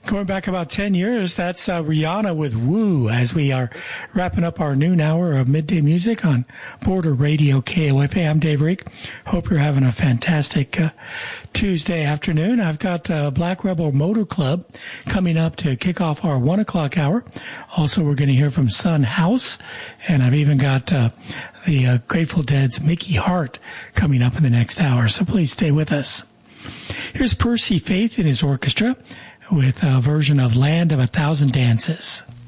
Going back about 10 years, that's Rihanna with Woo as we are wrapping up our noon hour of midday music on Border Radio KOFA. I'm Dave Reek. Hope you're having a fantastic Tuesday afternoon. I've got Black Rebel Motor Club coming up to kick off our 1 o'clock hour. Also, we're going to hear from Sun House, and I've even got the Grateful Dead's Mickey Hart coming up in the next hour, so please stay with us. Here's Percy Faith and his orchestra with a version of Land of a Thousand Dances.